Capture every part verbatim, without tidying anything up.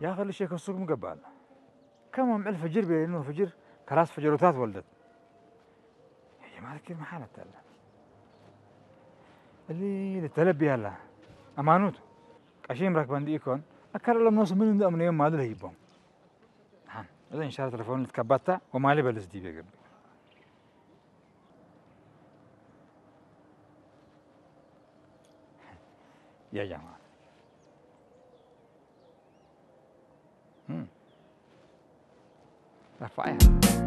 يا أخي الشيخ السوق مقبل كم هم الفجر بينه فجر كراس فجروتات ولدت يا جماعة كيف محالة تلا اللي تلبي هلا أمانوت عشان راكبان ديكون أكرر لما نوصل من من يوم ما له يبون هان إذا إن شاء الله تلفون تكبتها وما لي بلس دي بيقبل يا جماعة هم رفعها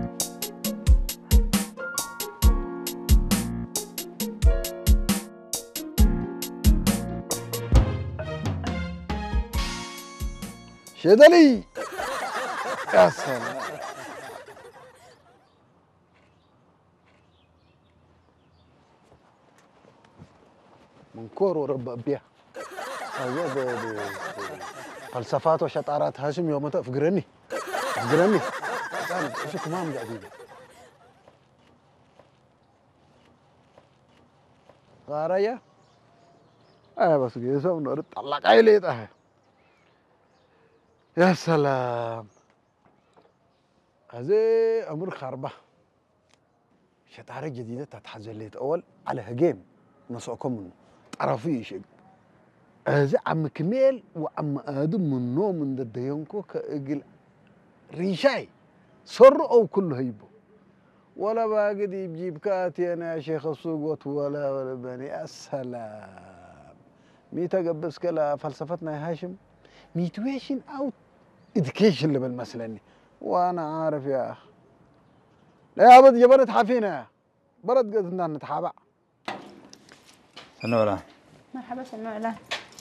شدلي يا سلام من كور ورب أبيها هذا فلسفات وشطارات هاشم يوم تفقرني فقرني أنا إيش كمان قاعدين غارية آه بس كيسة ونرد طلع عيلي ده يا سلام هذا أمر خربة شطارة جديدة تتحزلت أول على هجيم نسوكم منه تعرفي شيء هذا عم كميل وعم آدم من نوم من الديونكو كأجل ريشاي سر أو كل هيبو ولا باقي يجيب كاتي أنا يا شيخ السوق ولا ولا بني السلام ميتا قبس كلا فلسفتنا يا هاشم ميتويشن أو إدكيشن اللي بالمسألة وأنا عارف يا أخ لا يا بدي برد حافينا برد قدنا نتحابع سنة ولا مرحبا سنة ولا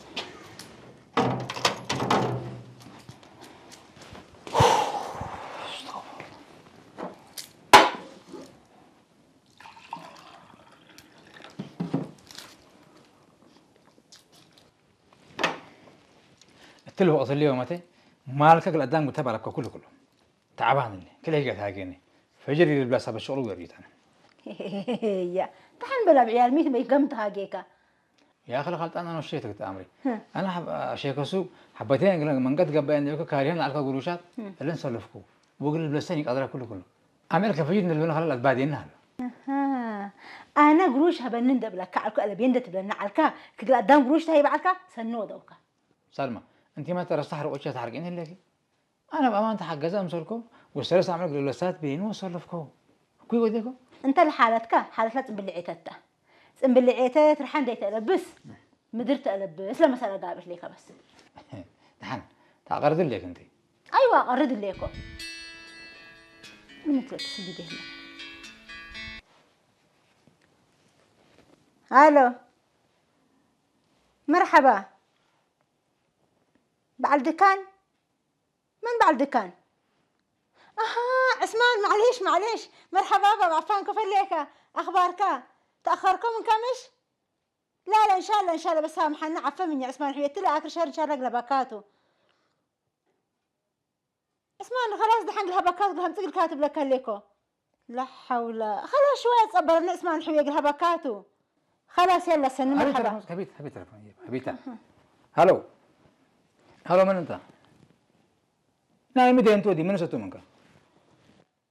تلو أصل اليوم متى مالك قل أدان متابع لك كله كله تعبان اللي كل هيك تهاجيني فجري البلاصة بالشغل وقريت أنا يا تحن بلا بعيال ميت ما يقمت هاجيكا يا أخي خلط أنا وشيتك تأمري أنا حب شيخ السوق حبتين من قد قبل يوكا كاريان على قروشات اللي نسلفكو وقول البلاصة يقدر كله كله أمريكا فجرنا اللي خلال البادين هلا ها أنا قروش هبنن دبلا كعلكو أنا بيندت بلنا علكا كل قدام قروش تهي بعلكا سنو دوكا سلمى أنت ما ترى استحرق وجهك تحرقين اللي أنا بأمان تحجزها مسولكم والسلسلة عملك للوسات بينو وصلفكم كوي وديكم أنت لحالتك حالتك تبلعيتها تبلعيتها رح عندي تلبس مدرت ألبس لما سأل قابش ليك بس نحن تعقرد ليك أنت أيوة قرد ليكو من تلبس اللي هنا الو مرحبا بعلدكان من بعلدكان اها عثمان معليش معليش مرحبا بابا عفان كيف ليك اخبارك تاخركم من كمش لا لا ان شاء الله ان شاء الله بس سامحنا عفا مني عثمان حبيت له اخر شهر ان شاء الله اقلب باكاته عثمان خلاص دحين قلها باكات قلها مسك الكاتب لك ليكو لا حول خلاص شويه تصبر عثمان حبيبي قلها باكاته خلاص يلا سن مرحبا حبيت حبيت تليفون حبيت هلو هلو من انت؟ نايم متى انت ودي من ستو منك